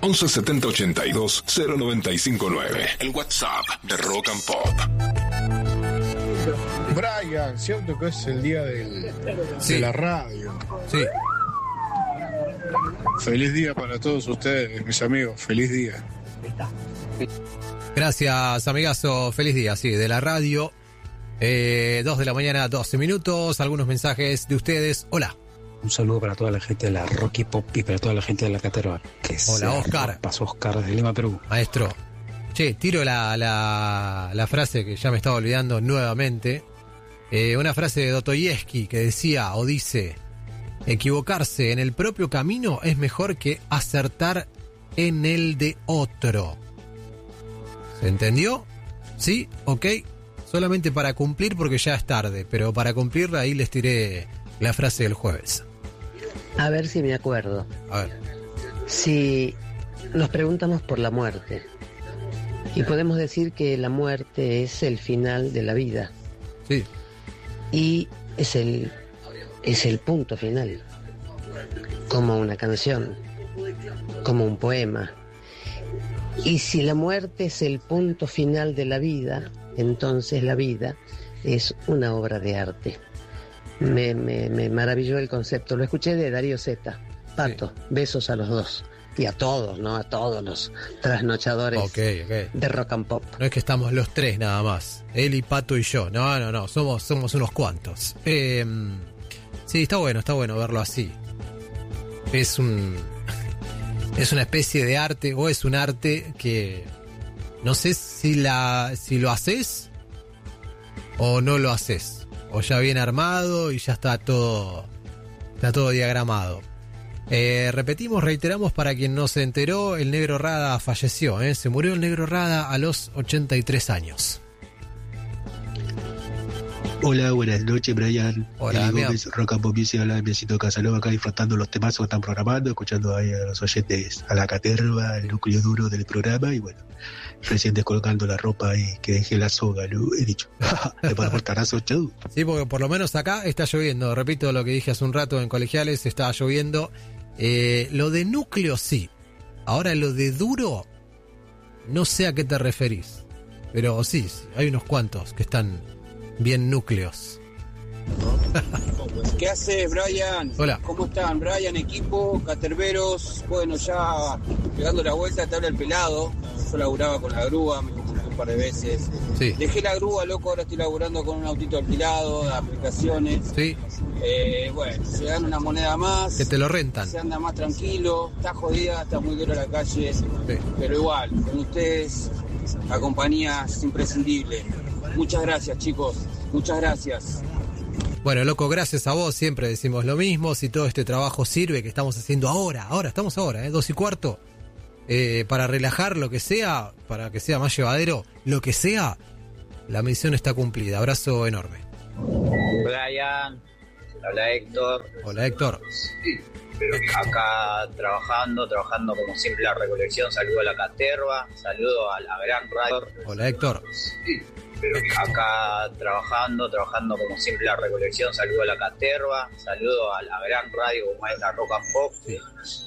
11 70 82 0959. El WhatsApp de Rock and Pop. Brian, cierto que es el día de la radio. Sí. Feliz día para todos ustedes, mis amigos. Feliz día. Gracias, amigazo. Feliz día, sí, de la radio. 2 de la mañana, 12 minutos. Algunos mensajes de ustedes. Hola. Un saludo para toda la gente de la Rocky Pop y para toda la gente de la Caterva. Hola, Oscar. Pasó Oscar desde Lima, Perú. Maestro. Che, tiro la frase que ya me estaba olvidando nuevamente. Una frase de Dostoyevsky que decía o dice: equivocarse en el propio camino es mejor que acertar en el de otro. ¿Se entendió? ¿Sí? ¿Ok? Solamente para cumplir porque ya es tarde, pero para cumplir ahí les tiré la frase del jueves. A ver si me acuerdo. A ver. Si nos preguntamos por la muerte y podemos decir que la muerte es el final de la vida. Sí. Y es el punto final, como una canción, como un poema. Y si la muerte es el punto final de la vida, entonces la vida es una obra de arte. Me maravilló el concepto, lo escuché de Darío Zeta. Pato, sí. Besos a los dos. Y a todos, ¿no? A todos los trasnochadores de Rock and Pop. No es que estamos los tres nada más. Él y Pato y yo. No. Somos unos cuantos. Sí, está bueno verlo así. Es una especie de arte, o es un arte que no sé si lo haces o no lo haces. O ya viene armado y ya está todo diagramado. Reiteramos para quien no se enteró, el Negro Rada falleció, se murió el Negro Rada a los 83 años. Hola, buenas noches, Brian. Hola, Rock and Pop Music, habla de Miecito Casanova acá, disfrutando los temazos que están programando, escuchando ahí a los oyentes, a la caterva, el núcleo duro del programa, y bueno, recién descolgando la ropa y que dejé la soga, lo he dicho. De portarazo, chau. Sí, porque por lo menos acá está lloviendo, repito lo que dije hace un rato en Colegiales, estaba lloviendo. Lo de núcleo sí, ahora lo de duro, no sé a qué te referís, pero sí, hay unos cuantos que están bien núcleos. ¿Qué haces, Brian? Hola. ¿Cómo están, Brian, equipo, caterveros? Bueno, ya pegando la vuelta, te habla el pelado. Yo laburaba con la grúa, me consulté un par de veces. Sí. Dejé la grúa, loco, ahora estoy laburando con un autito alquilado, de aplicaciones. Sí. Bueno, se gana una moneda más. Que te lo rentan. Se anda más tranquilo, está jodida, está muy dura la calle. Sí. Pero igual, con ustedes, la compañía es imprescindible. Muchas gracias, chicos. Muchas gracias. Bueno, loco, gracias a vos, siempre decimos lo mismo. Si todo este trabajo sirve, que estamos haciendo estamos ahora, 2:15, para relajar lo que sea, para que sea más llevadero, lo que sea, la misión está cumplida. Abrazo enorme. Brian, habla Héctor. Hola, Héctor. Acá trabajando como siempre la recolección. Saludo a la caterva, saludo a la gran radio. Hola, Héctor. Acá trabajando como siempre la recolección. Saludo a la caterva, saludo a la gran radio como es la Rock and Pop. Sí.